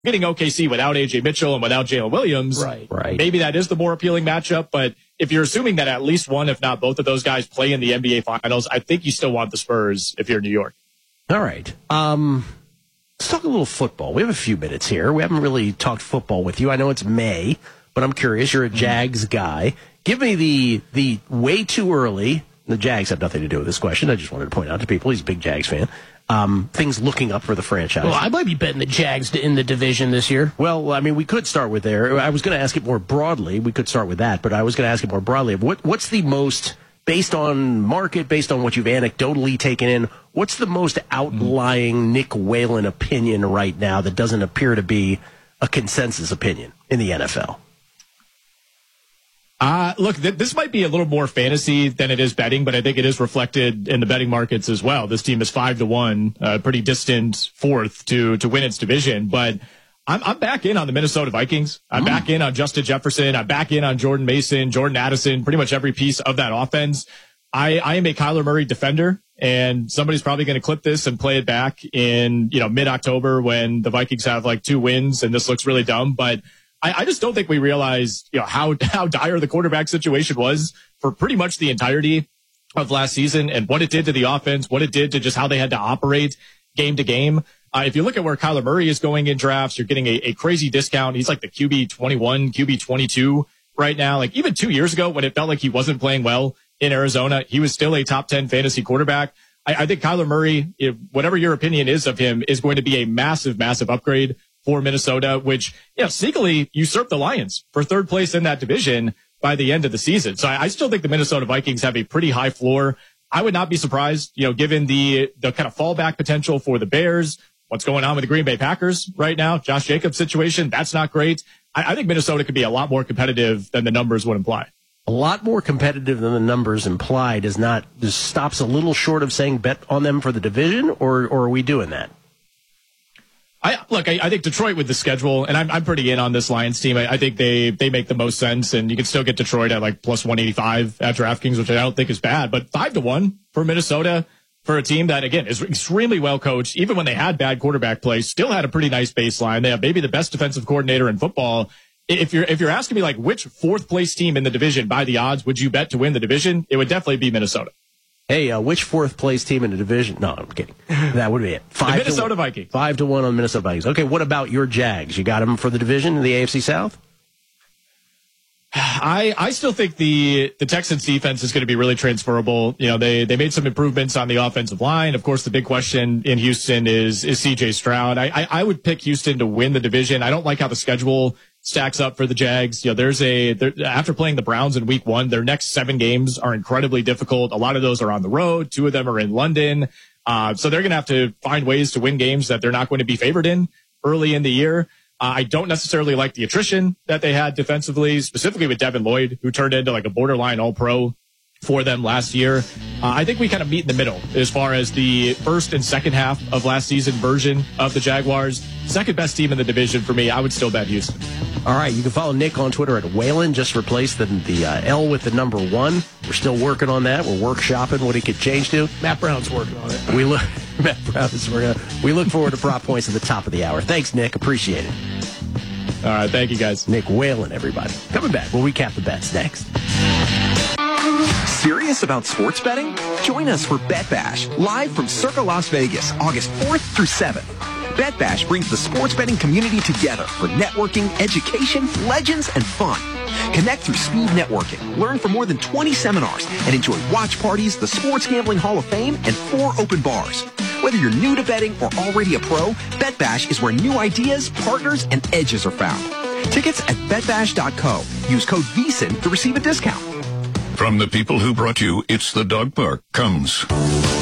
getting OKC without A.J. Mitchell and without Jalen Williams. Right. Maybe that is the more appealing matchup. But if you're assuming that at least one, if not both of those guys play in the NBA Finals, I think you still want the Spurs if you're New York. All right. Let's talk a little football. We have a few minutes here. We haven't really talked football with you. I know it's May, but I'm curious. You're a Jags guy. Give me the way too early. The Jags have nothing to do with this question. I just wanted to point out to people he's a big Jags fan. Things looking up for the franchise. Well, I might be betting the Jags in the division this year. Well, I mean, we could start with there. I was going to ask it more broadly. We could start with that, but I was going to ask it more broadly. What's the most, based on market, based on what you've anecdotally taken in, what's the most outlying Nick Whalen opinion right now that doesn't appear to be a consensus opinion in the NFL? Look, this might be a little more fantasy than it is betting, but I think it is reflected in the betting markets as well. This team is 5-1, pretty distant fourth to win its division. But I'm back in on the Minnesota Vikings. I'm back in on Justin Jefferson. I'm back in on Jordan Mason, Jordan Addison, pretty much every piece of that offense. I am a Kyler Murray defender, and somebody's probably going to clip this and play it back in mid-October when the Vikings have like 2 wins, and this looks really dumb, but I just don't think we realized, how dire the quarterback situation was for pretty much the entirety of last season and what it did to the offense, what it did to just how they had to operate game to game. If you look at where Kyler Murray is going in drafts, you're getting a crazy discount. He's like the QB 21, QB 22 right now. Like even 2 years ago when it felt like he wasn't playing well in Arizona, he was still a top 10 fantasy quarterback. I think Kyler Murray, whatever your opinion is of him, is going to be a massive, massive upgrade for Minnesota, which, sneakily usurped the Lions for third place in that division by the end of the season. So I still think the Minnesota Vikings have a pretty high floor. I would not be surprised, given the kind of fallback potential for the Bears, what's going on with the Green Bay Packers right now, Josh Jacobs' situation, that's not great. I think Minnesota could be a lot more competitive than the numbers would imply. A lot more competitive than the numbers imply just stops a little short of saying bet on them for the division, or are we doing that? I think Detroit with the schedule, and I'm pretty in on this Lions team. I think they make the most sense, and you can still get Detroit at like plus 185 at DraftKings, which I don't think is bad. But 5-1 for Minnesota for a team that, again, is extremely well coached. Even when they had bad quarterback play, still had a pretty nice baseline. They have maybe the best defensive coordinator in football. If you're asking me like which fourth place team in the division by the odds would you bet to win the division, it would definitely be Minnesota. Hey, which fourth place team in the division? No, I'm kidding. That would be it. The Minnesota Vikings. 5-1 on the Minnesota Vikings. Okay, what about your Jags? You got them for the division in the AFC South? I still think the Texans defense is going to be really transferable. They made some improvements on the offensive line. Of course, the big question in Houston is CJ Stroud. I would pick Houston to win the division. I don't like how the schedule stacks up for the Jags. After playing the Browns in week 1, their next 7 games are incredibly difficult. A lot of those are on the road. 2 of them are in London. So they're going to have to find ways to win games that they're not going to be favored in early in the year. I don't necessarily like the attrition that they had defensively, specifically with Devin Lloyd, who turned into like a borderline all-pro for them last year. I think we kind of meet in the middle as far as the first and second half of last season version of the Jaguars. Second best team in the division for me. I would still bet Houston. All right, you can follow Nick on Twitter at Whalen. Just replace the L with the number 1. We're still working on that. We're workshopping what he could change to. Matt Brown's working on it. Matt Brown is working on it. We look forward to prop points at the top of the hour. Thanks, Nick. Appreciate it. All right, thank you, guys. Nick Whalen, everybody. Coming back. We'll recap the bets next. Serious about sports betting? Join us for Bet Bash, live from Circa Las Vegas, August 4th through 7th. Bet Bash brings the sports betting community together for networking, education, legends, and fun. Connect through speed networking, learn from more than 20 seminars, and enjoy watch parties, the Sports Gambling Hall of Fame, and 4 open bars. Whether you're new to betting or already a pro, Bet Bash is where new ideas, partners, and edges are found. Tickets at betbash.co. Use code VSIN to receive a discount. From the people who brought you It's the Dog Park comes